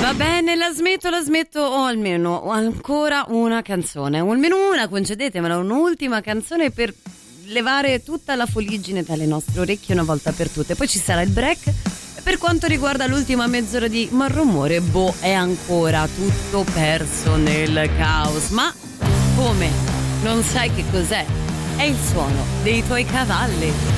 Va bene, la smetto, o almeno ancora una canzone, o almeno una, concedetemela, un'ultima canzone per levare tutta la fuliggine dalle nostre orecchie una volta per tutte. Poi ci sarà il break. Per quanto riguarda l'ultima mezz'ora di Malrumore, è ancora tutto perso nel caos. Ma come? Non sai che cos'è? È il suono dei tuoi cavalli.